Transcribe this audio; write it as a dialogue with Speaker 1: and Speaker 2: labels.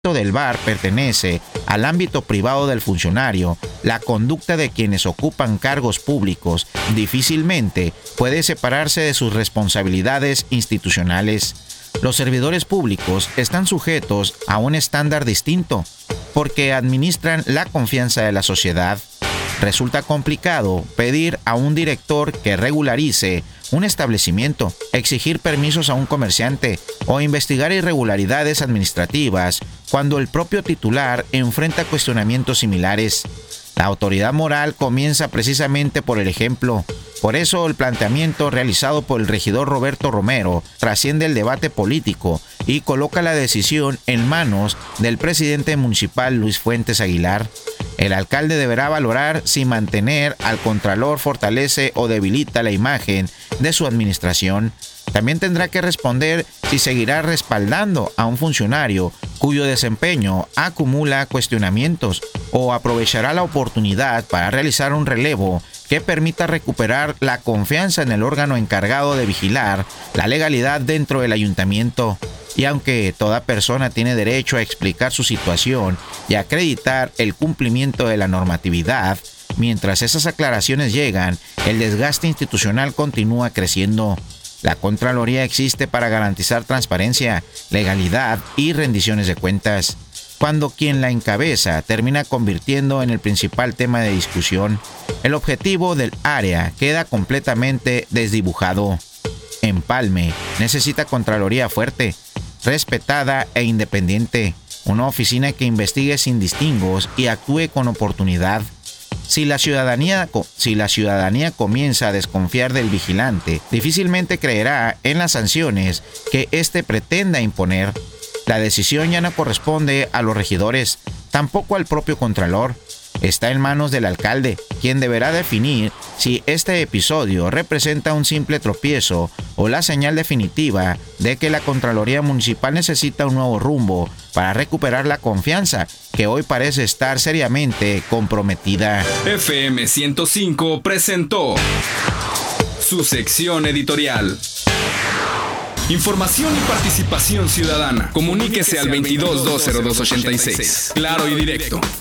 Speaker 1: efecto del VAR pertenece al ámbito privado del funcionario, la conducta de quienes ocupan cargos públicos difícilmente puede separarse de sus responsabilidades institucionales. Los servidores públicos están sujetos a un estándar distinto porque administran la confianza de la sociedad. Resulta complicado pedir a un director que regularice un establecimiento, exigir permisos a un comerciante o investigar irregularidades administrativas cuando el propio titular enfrenta cuestionamientos similares. La autoridad moral comienza precisamente por el ejemplo. Por eso el planteamiento realizado por el regidor Roberto Romero trasciende el debate político y coloca la decisión en manos del presidente municipal Luis Fuentes Aguilar. El alcalde deberá valorar si mantener al contralor fortalece o debilita la imagen de su administración. También tendrá que responder si seguirá respaldando a un funcionario cuyo desempeño acumula cuestionamientos o aprovechará la oportunidad para realizar un relevo que permita recuperar la confianza en el órgano encargado de vigilar la legalidad dentro del ayuntamiento. Y aunque toda persona tiene derecho a explicar su situación y a acreditar el cumplimiento de la normatividad, mientras esas aclaraciones llegan, el desgaste institucional continúa creciendo. La Contraloría existe para garantizar transparencia, legalidad y rendiciones de cuentas, cuando quien la encabeza termina convirtiendo en el principal tema de discusión. El objetivo del área queda completamente desdibujado. Empalme necesita Contraloría fuerte, respetada e independiente, una oficina que investigue sin distingos y actúe con oportunidad. Si la ciudadanía comienza a desconfiar del vigilante, difícilmente creerá en las sanciones que éste pretenda imponer. La decisión ya no corresponde a los regidores, tampoco al propio contralor. Está en manos del alcalde, quien deberá definir si este episodio representa un simple tropiezo o la señal definitiva de que la Contraloría Municipal necesita un nuevo rumbo para recuperar la confianza que hoy parece estar seriamente comprometida.
Speaker 2: FM 105 presentó su sección editorial. Información y participación ciudadana. Comuníquese al 22 20286. Claro y directo.